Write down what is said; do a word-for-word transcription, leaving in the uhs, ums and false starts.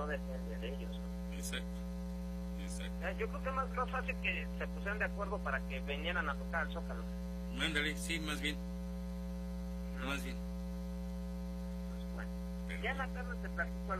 no depende de ellos, ¿no? Exacto, exacto. Yo creo que es más, más fácil que se pusieran de acuerdo para que vinieran a tocar al Zócalo. Mándale, sí, más bien. No. Más bien. Pues bueno, Pero... ya en la tarde te platico algo.